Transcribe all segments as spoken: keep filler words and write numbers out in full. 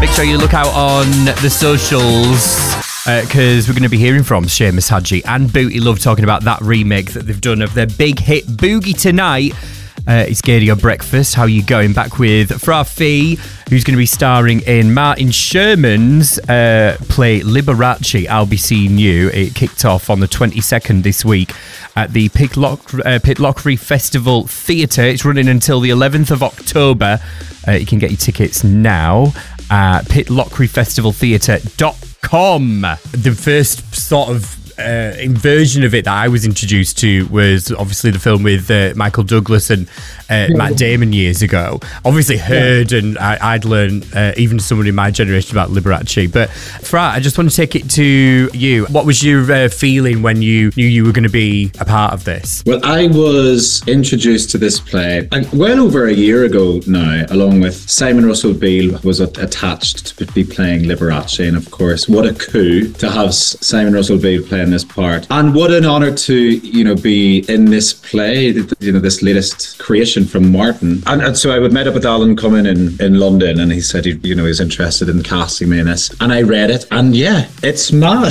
Make sure you look out on the socials because uh, we're going to be hearing from Seamus Hadji and Booty Love talking about that remake that they've done of their big hit Boogie Tonight. Uh, it's Gadio Breakfast. How are you going? Back with Fra Fee, who's going to be starring in Martin Sherman's uh, play Liberace, I'll Be Seeing You. It kicked off on the twenty-second this week at the Pitlock, uh, Pitlochry Festival Theatre. It's running until the eleventh of October. Uh, you can get your tickets now at pitlochry festival theatre dot com. The first sort of Uh, version of it that I was introduced to was obviously the film with uh, Michael Douglas and uh, Matt Damon years ago. Obviously heard yeah. and I, I'd learned, uh, even someone in my generation, about Liberace. But Fra, I just want to take it to you. What was your uh, feeling when you knew you were going to be a part of this? Well, I was introduced to this play uh, well over a year ago now, along with Simon Russell Beale was a- attached to be playing Liberace. And of course, what a coup to have Simon Russell Beale playing this part, and what an honor to you know be in this play, you know this latest creation from Martin. And, and so I would met up with Alan Cumming in, in London, and he said he, you know he's interested in casting me in this, and I read it, and yeah, it's mad.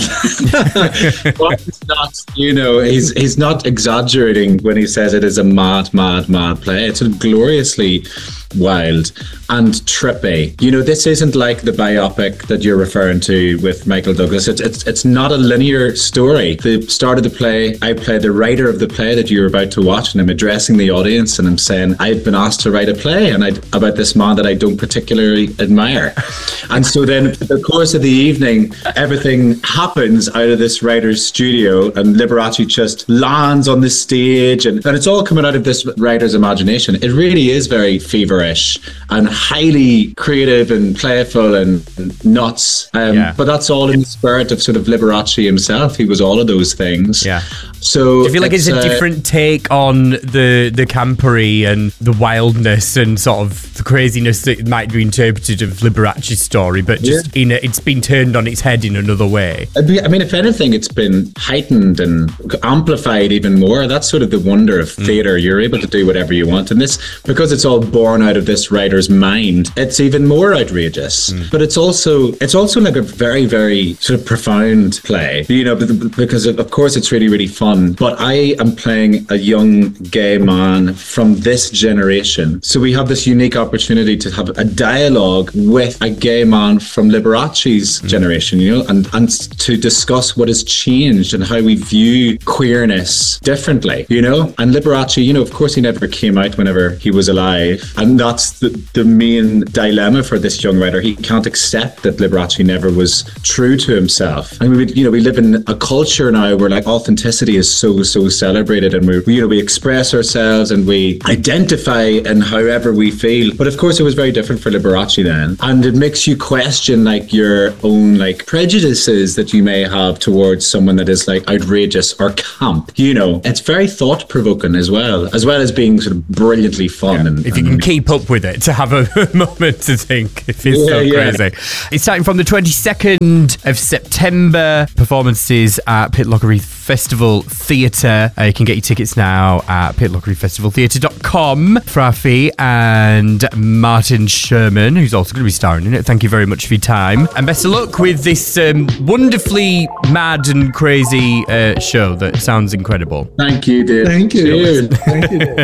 Martin's not, you know, he's he's not exaggerating when he says it is a mad, mad, mad play. It's a gloriously wild and trippy. You know, this isn't like the biopic that you're referring to with Michael Douglas. It's it's it's not a linear story. The start of the play, I play the writer of the play that you're about to watch, and I'm addressing the audience, and I'm saying I've been asked to write a play, and I about this man that I don't particularly admire. And so then, for the course of the evening, everything happens out of this writer's studio, and Liberace just lands on the stage, and, and it's all coming out of this writer's imagination. It really is very feverish and highly creative and playful and nuts, um, yeah. but that's all in the spirit of sort of Liberace himself. He was all of those things. Yeah. So do you feel like it's, it's a uh, different take on the the campery and the wildness and sort of the craziness that might be interpreted of Liberace's story, but just yeah. in a, it's been turned on its head in another way? I mean, if anything, it's been heightened and amplified even more. That's sort of the wonder of theatre. Mm. You're able to do whatever you want, and this, because it's all born out of this writer's mind, it's even more outrageous. Mm. But it's also it's also like a very, very sort of profound play, you know, because of course it's really, really fun. But I am playing a young gay man from this generation. So we have this unique opportunity to have a dialogue with a gay man from Liberace's mm. generation, you know, and, and to discuss what has changed and how we view queerness differently, you know. And Liberace, you know, of course he never came out whenever he was alive. And that's the, the main dilemma for this young writer. He can't accept that Liberace never was true to himself. And we, you know, we live in a culture now where like authenticity is so, so celebrated, and we, you know, we express ourselves and we identify in however we feel. But of course, it was very different for Liberace then, and it makes you question like your own like prejudices that you may have towards someone that is like outrageous or camp. You know, it's very thought provoking as well, as well as being sort of brilliantly fun. Yeah. And if you can keep up with it, to have a moment to think, if it's yeah, so yeah. crazy. It's starting from the twenty-second of September. Performances at Pitlochry Festival Theatre. Uh, you can get your tickets now at pitlochry festival theatre dot com. Fra Fee and Martin Sherman, who's also going to be starring in it. Thank you very much for your time, and best of luck with this um, wonderfully mad and crazy uh, show that sounds incredible. Thank you, dude. Thank you. Cheers. Thank you, dude.